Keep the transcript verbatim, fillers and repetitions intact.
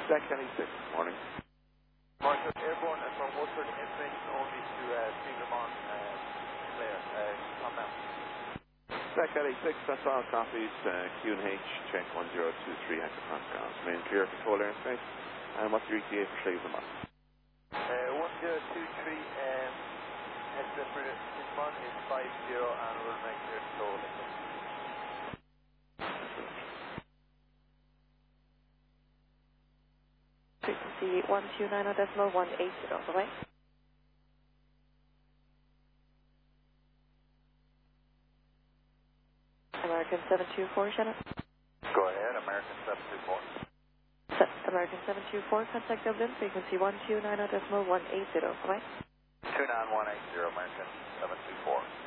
Zach Kelly six, morning. Marshall, airborne and from Woodford, information only to uh, Speakermont, uh, Clare. Uh, come now. Zach Kelly six, that's all copies. Uh, Q and H, check one zero two three Echo Pascal. Main clear, control airspace. And what's your E T A for Shaving? Uh, one zero two three, um, estimate for this month is five zero, and we'll make clear control. Frequency one two nine zero decimal one eight zero, bye-bye. American seven two four, Shannon. Go ahead, American seven two four. American seven two four, contact Dublin, frequency one two nine zero decimal one eight zero, bye-bye. two nine one eight zero, American seven two four.